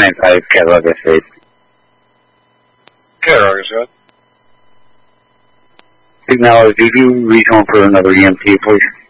295 Catalog S8. Catalog S8. Acknowledge, do you regional for another EMT, please?